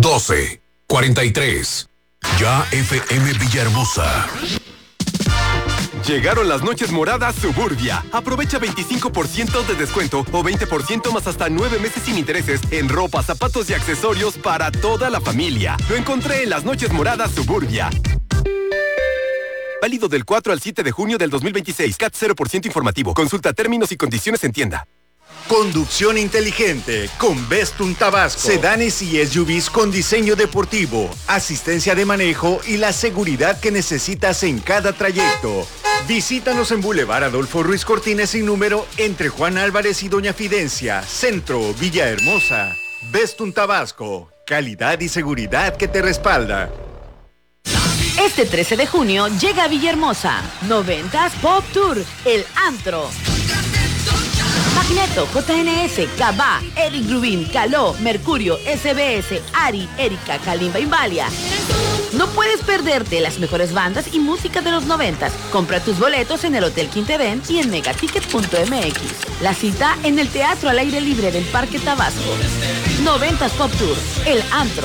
12:43. Ya FM Villahermosa. Llegaron las noches moradas Suburbia. Aprovecha 25% de descuento o 20% más hasta 9 meses sin intereses en ropa, zapatos y accesorios para toda la familia. Lo encontré en las noches moradas Suburbia. Válido del 4 al 7 de junio del 2026. CAT 0% informativo. Consulta términos y condiciones en tienda. Conducción inteligente con Bestun Tabasco. Sedanes y SUVs con diseño deportivo, asistencia de manejo y la seguridad que necesitas en cada trayecto. Visítanos en Boulevard Adolfo Ruiz Cortines sin número entre Juan Álvarez y Doña Fidencia, Centro, Villahermosa. Bestun Tabasco, calidad y seguridad que te respalda. Este 13 de junio llega a Villahermosa 90s Pop Tour, el antro. Magneto, JNS, Cabá, Eric Rubin, Caló, Mercurio, SBS, Ari, Erika, Kalimba y Valia. No puedes perderte las mejores bandas y música de los 90s. Compra tus boletos en el Hotel Quintevent y en megaticket.mx. La cita en el Teatro al Aire Libre del Parque Tabasco. 90s Pop Tour, el antro.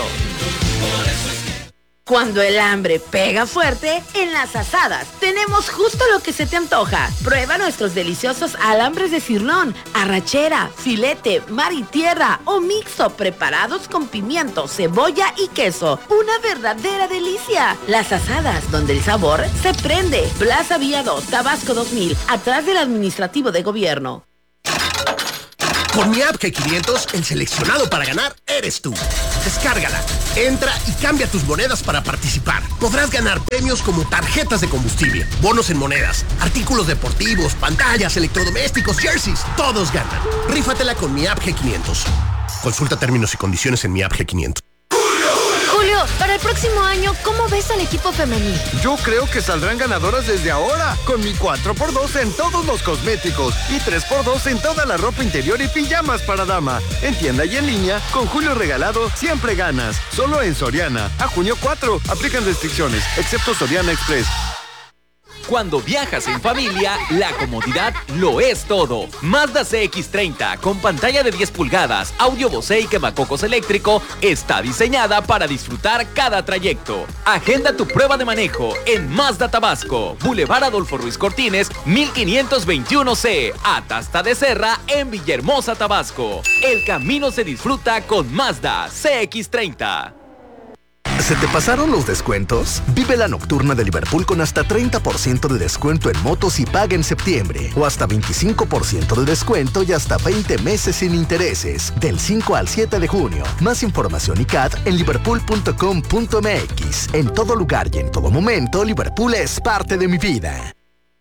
Cuando el hambre pega fuerte, en Las Asadas tenemos justo lo que se te antoja. Prueba nuestros deliciosos alambres de cirlón, arrachera, filete, mar y tierra o mixto preparados con pimiento, cebolla y queso. Una verdadera delicia. Las Asadas, donde el sabor se prende. Plaza Vía 2, Tabasco 2000, atrás del administrativo de gobierno. Con mi app G500, el seleccionado para ganar eres tú. Descárgala, entra y cambia tus monedas para participar. Podrás ganar premios como tarjetas de combustible, bonos en monedas, artículos deportivos, pantallas, electrodomésticos, jerseys. Todos ganan. Rífatela con mi app G500. Consulta términos y condiciones en mi app G500. Julio, para el próximo año, ¿cómo ves al equipo femenil? Yo creo que saldrán ganadoras desde ahora, con mi 4x2 en todos los cosméticos y 3x2 en toda la ropa interior y pijamas para dama. En tienda y en línea, con Julio regalado, siempre ganas. Solo en Soriana. A junio 4, aplican restricciones, excepto Soriana Express. Cuando viajas en familia, la comodidad lo es todo. Mazda CX-30 con pantalla de 10 pulgadas, audio Bose y quemacocos eléctrico está diseñada para disfrutar cada trayecto. Agenda tu prueba de manejo en Mazda Tabasco, Boulevard Adolfo Ruiz Cortines, 1521C, Atasta de Serra en Villahermosa, Tabasco. El camino se disfruta con Mazda CX-30. ¿Se te pasaron los descuentos? Vive la nocturna de Liverpool con hasta 30% de descuento en motos y paga en septiembre. O hasta 25% de descuento y hasta 20 meses sin intereses. Del 5 al 7 de junio. Más información y CAT en liverpool.com.mx. En todo lugar y en todo momento, Liverpool es parte de mi vida.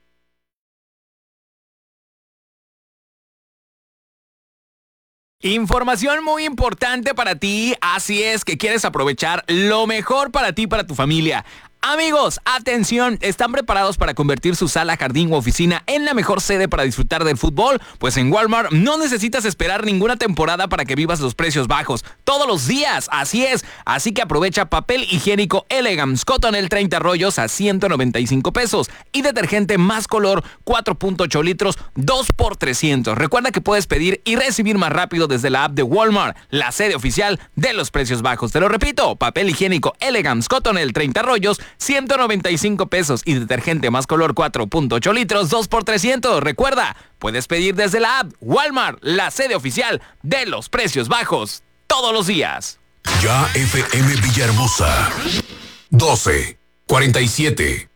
Información muy importante para ti, así es que quieres aprovechar lo mejor para ti y para tu familia. Amigos, atención, ¿están preparados para convertir su sala, jardín u oficina en la mejor sede para disfrutar del fútbol? Pues en Walmart no necesitas esperar ninguna temporada para que vivas los precios bajos. Todos los días, así es. Así que aprovecha papel higiénico Elegance Cottonelle 30 rollos a 195 pesos y detergente Más Color 4.8 litros 2 por 300. Recuerda que puedes pedir y recibir más rápido desde la app de Walmart, la sede oficial de los precios bajos. Te lo repito, papel higiénico Elegance Cottonelle 30 rollos 195 pesos y detergente Más Color 4.8 litros 2 por 300. Recuerda, puedes pedir desde la app Walmart, la sede oficial de los precios bajos, todos los días. Ya FM Villahermosa. 12:47.